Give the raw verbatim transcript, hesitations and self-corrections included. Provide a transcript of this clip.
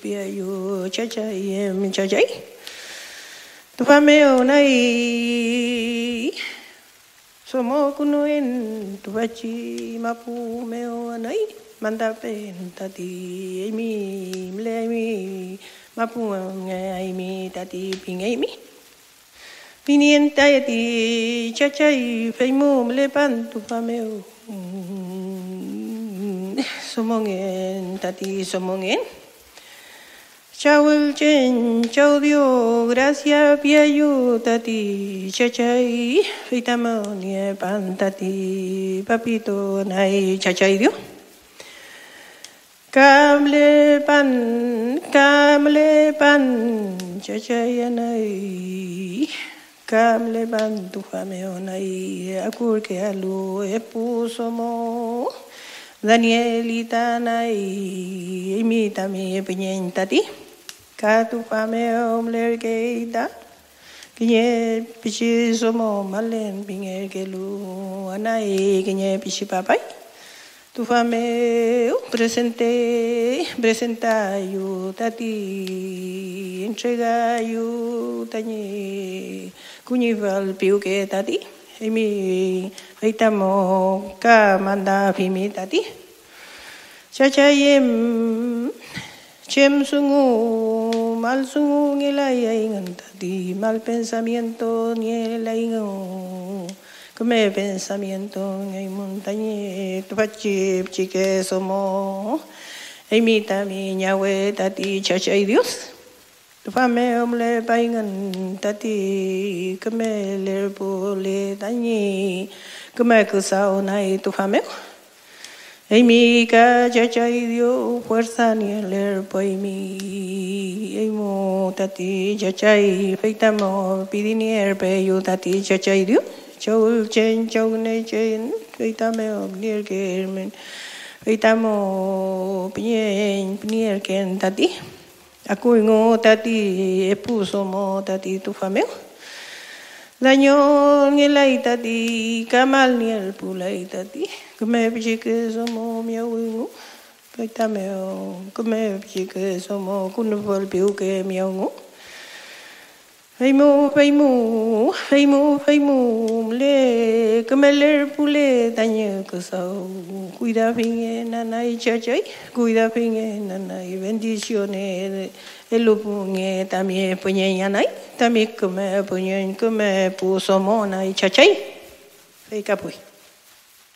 piayo chachay em chachay tu fameo nai somo kunuin tu bachi mapu meo nai manda pen tati mi mle mi mapu ngai mi tati pingai mi pinienta ti chachay feimu mle pan tu fameo somongen tati somongen chau chen chau dio gracias piayu tati chachay feitamonie pan tati papito nai chachay dio kamle pan kamle pan chachay nai kamle pan tu fameo nai akur ke alu epuso mo Danielita nai imita mi piñentati katu fameo mlerkeita kiñe pichi somo malen pinger kelu anai kiñe pichi papai tu fameo presente presenta yu tati entrega yu tañi kuñival piuke tati Emi feitamo ka manda fimi tati chachayem chem sungu mal sungu ngilay ingan tati mal pensamiento ngilay ingan come pensamiento ngay montañe tupachi chique somo emi tami ñawe tati chachay Dios Fame omle paingan tati kame ler pole tani kame kusao nai tu fame Ei mi ka chachay dio fuerza ni ler poi mi ei mo tati chachay feitamo pidinier pe yo tati chachay dio chau chen chau ne chen feitame omnier kermen feitamo pinien pinier ken tati Aku ingo tati epuso mo tati tu fameo. Daño ngilay tati kamal ni el pulay tati. Kume pichike somo miau ingo. Kaitameo kume pichike somo kunupol piuke miau ingo. Feimu feimu feimu feimu le kumeler pule daño kusao. Cuida finge nanay chachay. Cuida finge nanay bendiciones. El lupunge también puñe nanay. También come puñe come puso mona y chachay. Fei capui.